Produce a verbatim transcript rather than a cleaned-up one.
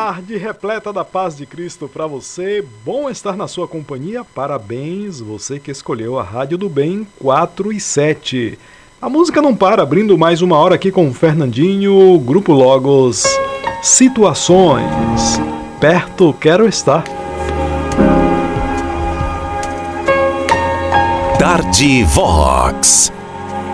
tarde repleta da paz de Cristo para você. Bom estar na sua companhia. Parabéns, você que escolheu a Rádio do Bem quatro e sete. A música não para, abrindo mais uma hora aqui com o Fernandinho, Grupo Logos, Situações. Perto quero estar. Tarde Vox.